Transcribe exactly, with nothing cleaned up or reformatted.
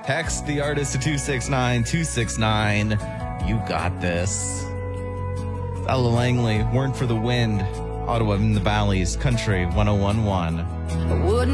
Text the artist to two six nine two six nine. You got this. Ella Langley, Weren't for the Wind. Ottawa in the Valleys, Country one oh one one.